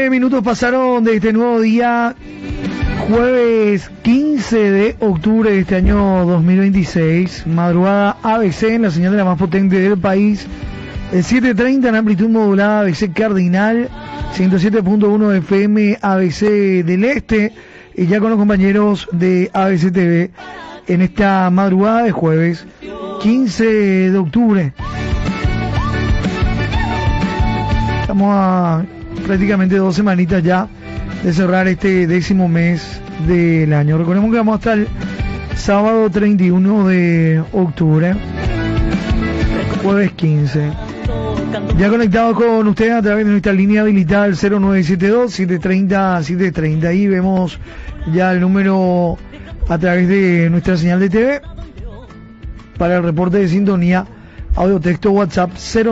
19 minutos pasaron de este nuevo día, jueves 15 de octubre de este año 2026, madrugada ABC en la señal de la más potente del país, el 730 en amplitud modulada ABC Cardinal, 107.1 FM ABC del Este, y ya con los compañeros de ABC TV en esta madrugada de jueves 15 de octubre. Estamos a prácticamente 2 semanitas ya de cerrar este 10º mes del año. Recordemos que vamos hasta el sábado 31 de octubre, jueves 15. Ya conectados con ustedes a través de nuestra línea habilitada al 0972-730-730. Ahí vemos ya el número a través de nuestra señal de TV para el reporte de sintonía, audio, texto, WhatsApp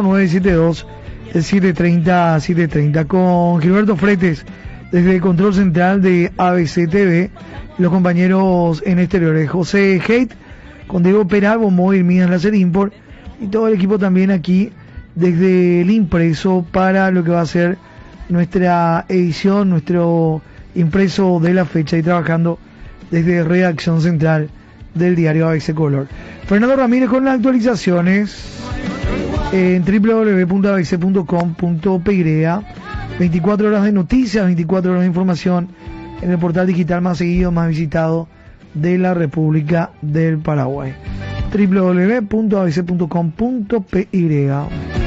0972-730-730. Con Gilberto Fretes desde el control central de ABC TV, los compañeros en exteriores José Haidt, con Diego Peralbo, Móvil Midas Láser Import, y todo el equipo también aquí desde el impreso para lo que va a ser nuestra edición, nuestro impreso de la fecha, y trabajando desde redacción central del diario ABC Color. Fernando Ramírez con las actualizaciones en www.abc.com.py. 24 horas de noticias, 24 horas de información en el portal digital más seguido, más visitado de la República del Paraguay. www.abc.com.py.